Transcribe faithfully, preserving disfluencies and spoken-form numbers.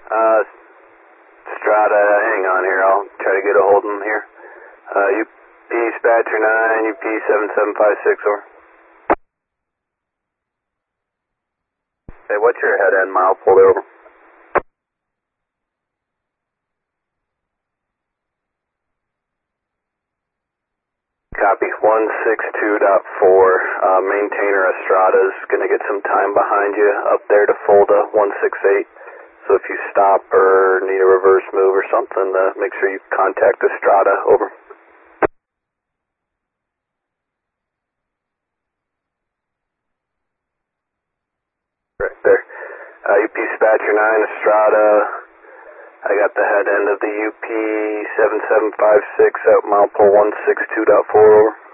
Uh, Strata, hang on here. I'll try to get a hold of him here. Uh, U P Dispatcher nine, U P seven seven five six, over. Hey, what's your head end mile pulled over? Copy, one six two point four, uh, maintainer Estrada's going to get some time behind you up there to Fulda one six eight. So if you stop or need a reverse move or something, uh, make sure you contact Estrada, over. Right there. Uh, U P Dispatcher nine, Estrada. I got the head end of the U P seven seven five six out mile pull one six two point four, over.